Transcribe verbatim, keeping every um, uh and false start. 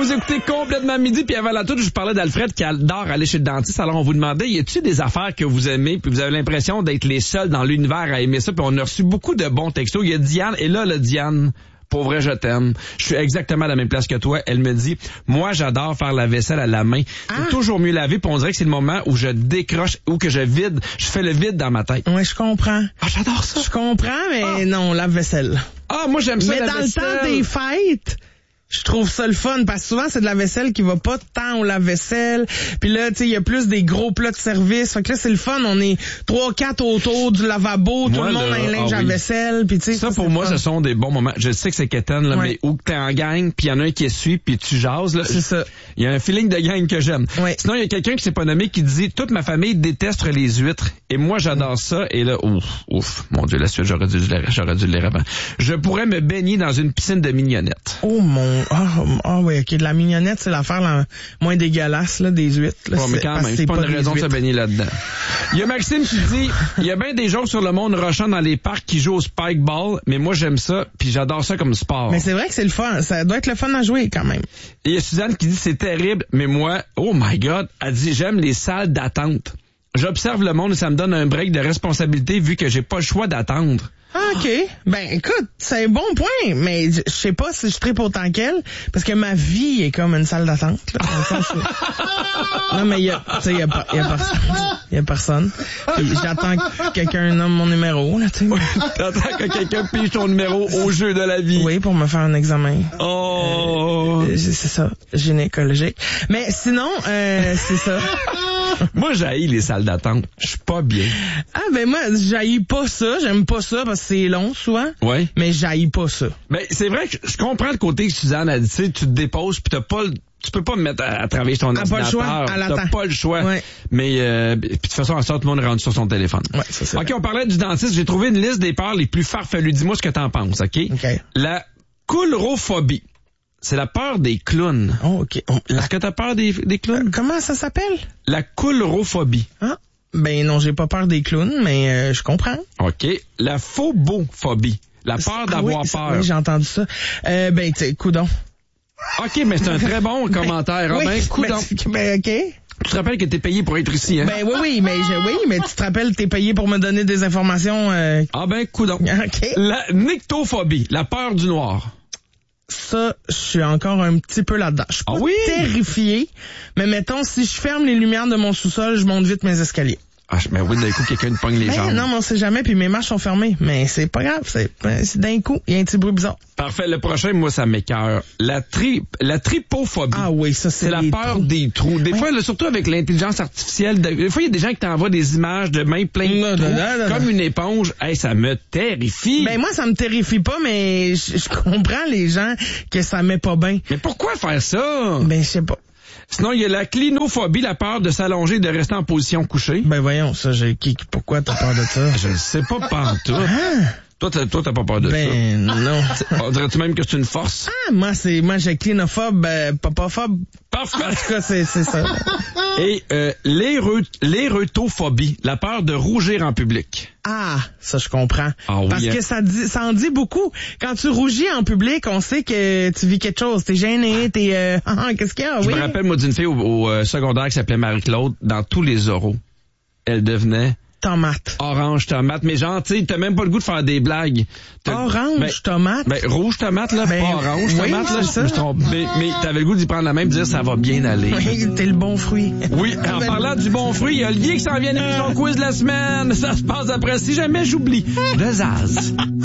Vous écoutez Complètement Midi, puis avant la toute, je parlais d'Alfred qui adore aller chez le dentiste. Alors, on vous demandait, y a-t-il des affaires que vous aimez, puis vous avez l'impression d'être les seuls dans l'univers à aimer ça, puis on a reçu beaucoup de bons textos. Il y a Diane, et là, le Diane... Pour vrai, je t'aime. Je suis exactement à la même place que toi. Elle me dit, moi, j'adore faire la vaisselle à la main. Ah. C'est toujours mieux laver, puis on dirait que c'est le moment où je décroche, ou que je vide, je fais le vide dans ma tête. Oui, je comprends. Ah, j'adore ça. Je comprends, mais ah. non, lave-vaisselle. Ah, moi, j'aime ça, mais la dans vaisselle. le temps des fêtes... Je trouve ça le fun, parce que souvent, c'est de la vaisselle qui va pas tant au lave-vaisselle. Puis là, tu sais, il y a plus des gros plats de service. Fait que là, c'est le fun. On est trois, quatre autour du lavabo. Moi, tout le monde là, a un linge ah, à oui. vaisselle. Puis tu sais, ça, ça, pour moi, fun. Ce sont des bons moments. Je sais que c'est quétaine, là, ouais. mais où t'es en gang, puis il y en a un qui essuie, puis tu jases, là. C'est ça. Il y a un feeling de gang que j'aime. Ouais. Sinon, il y a quelqu'un qui s'est pas nommé qui dit, toute ma famille déteste les huîtres. Et moi, j'adore ça. Et là, ouf, ouf. Mon Dieu, la suite, j'aurais dû, j'aurais dû le lire avant. Je pourrais me baigner dans une piscine de mignonnettes. Oh mon, ah, oh, oh, oui, ok, de la mignonnette, c'est l'affaire la moins dégueulasse, là, des huîtres, là. Bon, mais quand même, c'est, c'est pas, pas une raison de se baigner là-dedans. Il y a Maxime qui dit, il y a bien des gens sur le monde rochant dans les parcs qui jouent au spike ball, mais moi, j'aime ça, puis j'adore ça comme sport. Mais c'est vrai que c'est le fun, ça doit être le fun à jouer, quand même. Et il y a Suzanne qui dit, c'est terrible, mais moi, oh my God, elle dit, j'aime les salles d'attente. J'observe le monde et ça me donne un break de responsabilité vu que j'ai pas le choix d'attendre. Ah, OK. Ben, écoute, c'est un bon point, mais je sais pas si je tripe autant qu'elle, parce que ma vie est comme une salle d'attente, là, dans le sens où... Non, mais il y a, tu sais, il y a, y a personne. Il y a personne. Puis j'attends que quelqu'un nomme mon numéro, là, tu sais. T'attends que quelqu'un pige ton numéro au jeu de la vie. Oui, pour me faire un examen. Oh! Euh, c'est ça, gynécologique. Mais sinon, euh, c'est ça. Moi, j'haïs les salles d'attente. Je suis pas bien. Ah, ben moi, j'haïs pas ça. J'aime pas ça parce que c'est long, souvent. Oui. Mais j'haïs pas ça. Ben, c'est vrai que je comprends le côté que Suzanne a dit, tu sais, tu te déposes pis t'as pas le... Tu peux pas me mettre à, à travailler sur ton ah, ordinateur. Pas le choix, à t'as l'attente. pas le choix. Ouais. Mais, euh, puis de toute façon, en sorte, tout le monde est rendu sur son téléphone. Ouais, ça, c'est OK, vrai. On parlait du dentiste. J'ai trouvé une liste des peurs les plus farfelues. Dis-moi ce que t'en penses, OK? OK. La coulrophobie. C'est la peur des clowns. Oh, OK. Oh, la... Est-ce que t'as peur des, des clowns? Euh, comment ça s'appelle? La coulrophobie. Ah. Ben non, j'ai pas peur des clowns, mais euh, je comprends. OK. La phobophobie. La peur d'avoir ah, oui, peur. Oui, j'ai entendu ça. Euh, ben, tu sais, coudon. OK, mais c'est un très bon commentaire. Ben, Robin, oui, coudon. Ben, ben, OK. Tu te rappelles que t'es payé pour être ici, hein? Ben oui, oui, mais je, oui, mais tu te rappelles, t'es payé pour me donner des informations. Euh... Ah ben, coudon. OK. La nyctophobie. La peur du noir. Ça, je suis encore un petit peu là-dedans. Je suis pas ah oui? terrifié, mais mettons, si je ferme les lumières de mon sous-sol, je monte vite mes escaliers. Ah, mais oui, d'un coup, quelqu'un te pogne les ben, jambes. Non, mais on sait jamais, puis mes marches sont fermées. Mais c'est pas grave, c'est, c'est d'un coup, il y a un petit bruit bizarre. Parfait. Le prochain, moi, ça m'écoeure. La tri, la tripophobie. Ah oui, ça, c'est C'est la peur trous. des trous. Des ouais. fois, là, surtout avec l'intelligence artificielle, des fois, il y a des gens qui t'envoient des images de mains pleines de trous, non, non, non, comme non. une éponge. Hey, ça me terrifie. Ben, moi, ça me terrifie pas, mais je, je comprends les gens que ça met pas bien. Mais pourquoi faire ça? Ben, je sais pas. Sinon, il y a la clinophobie, la peur de s'allonger et de rester en position couchée. Ben voyons, ça, j'ai qui, pourquoi t'as peur de ça? Je ne sais pas pantoute. Ah! Toi, t'as, toi, t'as pas peur de ben, ça? Ben non. On dirait-tu même que c'est une force? Ah, moi, c'est, moi, j'ai clinophobe, euh, papaphobe. Parfait. En tout cas, c'est, c'est ça. Et euh, l'éreu, l'éreuthophobie, la peur de rougir en public. Ah, ça je comprends. Ah oui, parce hein. que ça dit, ça en dit beaucoup. Quand tu rougis en public, on sait que tu vis quelque chose. T'es gêné, t'es... Euh, ah, qu'est-ce qu'il y a? Je oui. me rappelle, moi, d'une fille au, au euh, secondaire qui s'appelait Marie-Claude, dans tous les oraux. Elle devenait... Tomate. Orange tomate. Mais genre, tu sais, t'as même pas le goût de faire des blagues. T'as, orange ben, tomate? Ben, rouge tomate, là, ben, pas orange oui, tomate, là. ça. Je me trompe. Mais, mais t'avais le goût d'y prendre la même et dire ça va bien aller. Oui, t'es le bon fruit. Oui, en parlant du bon fruit, il y a Olivier qui s'en vient avec son quiz de la semaine. Ça se passe après, si jamais j'oublie. De Zaz.